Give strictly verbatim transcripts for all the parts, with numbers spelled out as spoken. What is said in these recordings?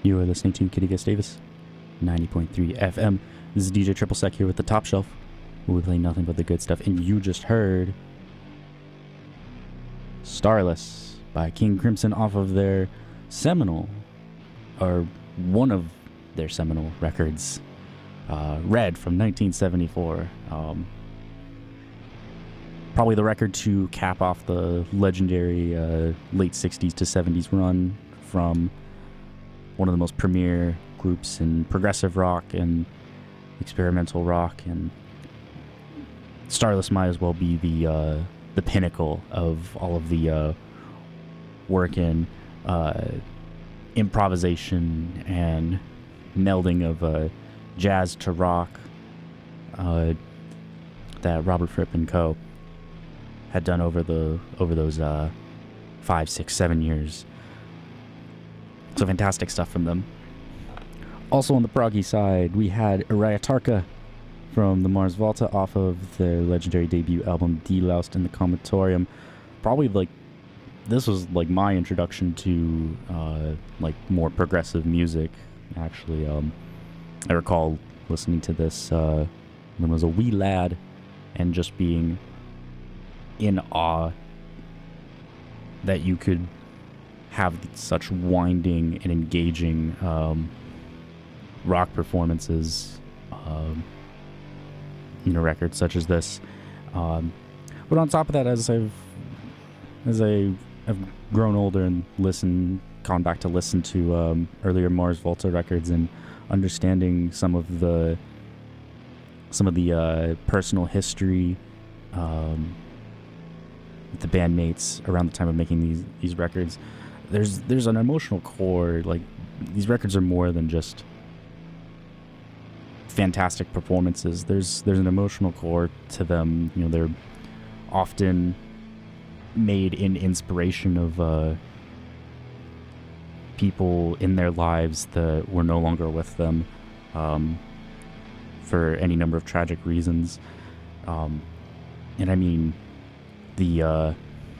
You are listening to Kitty Gustavus, ninety point three F M. This is D J Triple Sec here with the Top Shelf, where we play nothing but the good stuff. And you just heard Starless by King Crimson off of their seminal, or one of their seminal records, uh, Red from nineteen seventy-four. Um, probably the record to cap off the legendary uh, late sixties to seventies run from one of the most premier groups in progressive rock and experimental rock, and Starless might as well be the uh, the pinnacle of all of the uh, work in uh, improvisation and melding of uh, jazz to rock uh, that Robert Fripp and co. had done over the over those uh, five, six, seven years. So fantastic stuff from them. Also on the proggy side, we had Arayatarka from the Mars Volta off of their legendary debut album Deloused in the Comatorium. Probably like this was like my introduction to uh, like more progressive music. Actually, um, I recall listening to this uh, when I was a wee lad and just being in awe that you could have such winding and engaging um, rock performances um, in a record such as this. Um, but on top of that, as I've as I have grown older and listened, gone back to listen to um, earlier Mars Volta records and understanding some of the some of the uh, personal history um, with the bandmates around the time of making these these records. There's there's an emotional core. Like, these records are more than just fantastic performances. There's there's an emotional core to them. You know, they're often made in inspiration of uh, people in their lives that were no longer with them um, for any number of tragic reasons. Um, and I mean, the uh,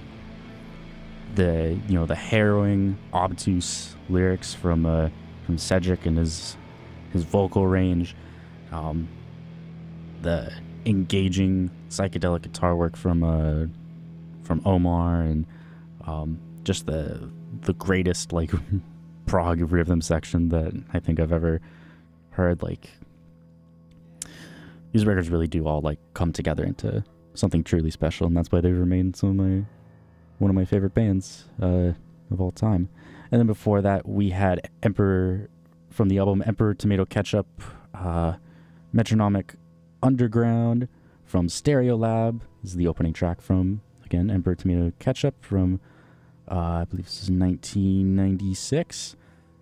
the you know the harrowing, obtuse lyrics from uh, from Cedric and his his vocal range, um, the engaging psychedelic guitar work from uh, from Omar, and um, just the the greatest like prog rhythm section that I think I've ever heard. Like, these records really do all like come together into something truly special, and that's why they remain some of my one of my favorite bands uh, of all time. And then before that, we had Emperor from the album Emperor Tomato Ketchup, uh, Metronomic Underground from Stereolab. This is the opening track from, again, Emperor Tomato Ketchup from, uh, I believe this is nineteen ninety-six.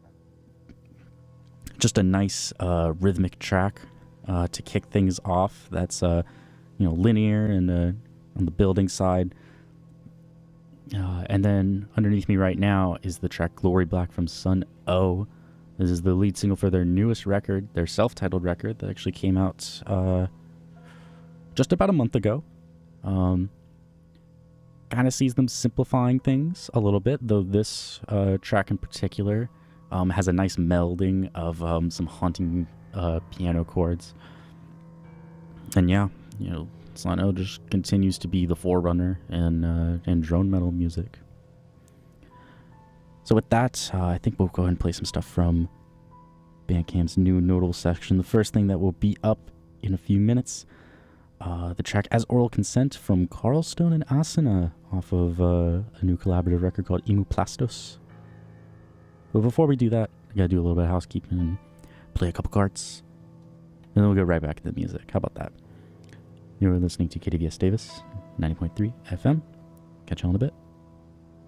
Just a nice uh, rhythmic track uh, to kick things off. That's uh, you know, linear and uh, on the building side. Uh, and then underneath me right now is the track Glory Black from Sun O. This is the lead single for their newest record, their self-titled record that actually came out uh, just about a month ago. Um, kind of sees them simplifying things a little bit, though this uh, track in particular um, has a nice melding of um, some haunting uh, piano chords. And yeah, you know, Sun O just continues to be the forerunner in, uh, in drone metal music. So with that, uh, I think we'll go ahead and play some stuff from Bandcamp's new notable section. The first thing that will be up in a few minutes, uh, the track As Oral Consent from Carl Stone and Asana off of uh, a new collaborative record called Imuplastos. But before we do that, I gotta do a little bit of housekeeping and play a couple cards, and then we'll go right back to the music. How about that? You're listening to K D V S Davis, ninety point three F M. Catch you on in a bit.